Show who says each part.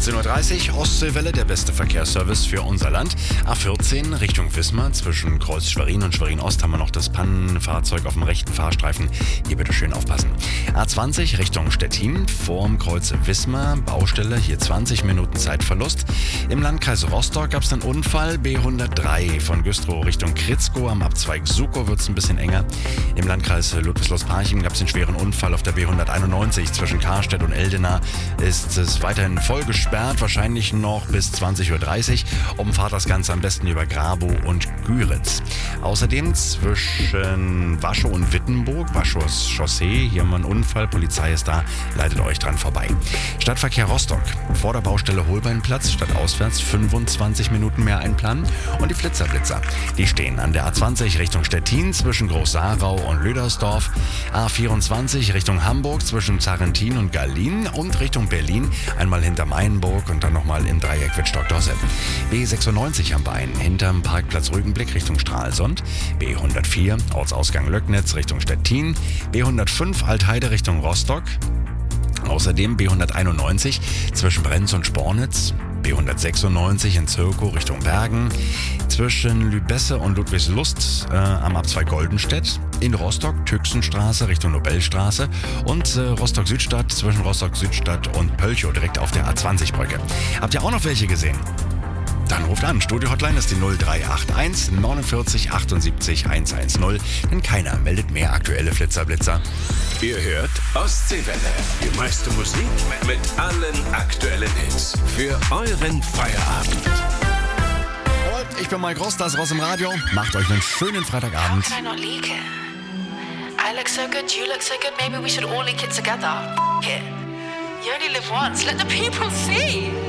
Speaker 1: 14.30 Uhr, Ostseewelle, der beste Verkehrsservice für unser Land. A14 Richtung Wismar, zwischen Kreuz Schwerin und Schwerin-Ost haben wir noch das Pannenfahrzeug auf dem rechten Fahrstreifen. Hier bitte schön aufpassen. A20 Richtung Stettin, vorm Kreuz Wismar, Baustelle, hier 20 Minuten Zeitverlust. Im Landkreis Rostock gab es einen Unfall, B103 von Güstrow Richtung Kritzko, am Abzweig Sukow wird es ein bisschen enger. Im Landkreis Ludwigslust-Parchim gab es einen schweren Unfall auf der B191 zwischen Karstedt und Eldena. Ist es weiterhin voll gesperrt, wahrscheinlich noch bis 20.30 Uhr. Umfahrt das Ganze am besten über Grabow und Güritz. Außerdem zwischen Waschow und Wittenburg, Waschows Chaussee, hier haben wir einen Unfall, Polizei ist da, leitet euch dran vorbei. Stadtverkehr Rostock, vor der Baustelle Holbeinplatz, stadtauswärts 25 Minuten mehr einplanen. Und die Flitzer, die stehen an der A20 Richtung Stettin zwischen Groß-Sarau und Lüdersdorf, A24 Richtung Hamburg zwischen Zarentin und Gallin und Richtung Berlin, einmal hinter Mainburg und dann nochmal im Dreieck Wittstock-Dossel. B96 am Bein, hinterm Parkplatz Rügenblick Richtung Stralsund, B104 Ortsausgang Löcknitz Richtung Stettin, B105 Altheide Richtung Rostock, außerdem B191 zwischen Brenz und Spornitz, B196 in Zirkow Richtung Bergen, zwischen Lübesse und Ludwigslust am Abzweig Goldenstedt, in Rostock Tüxenstraße Richtung Nobelstraße und Rostock-Südstadt zwischen Rostock-Südstadt und Pölchow direkt auf der A20-Brücke. Habt ihr auch noch welche gesehen? Dann ruft an. Studio-Hotline ist die 0381 49 78 110, denn keiner meldet mehr aktuelle Flitzer-Blitzer.
Speaker 2: Ihr hört Ostseewelle. Die meiste Musik mit allen aktuellen Hits. Für euren Feierabend.
Speaker 1: Und ich bin Mike Ross, das Ross im Radio. Macht euch einen schönen Freitagabend.
Speaker 3: How can I not leak it? I look so good, you look so good, maybe we should all leak it together. F it. You only live once, let the people see.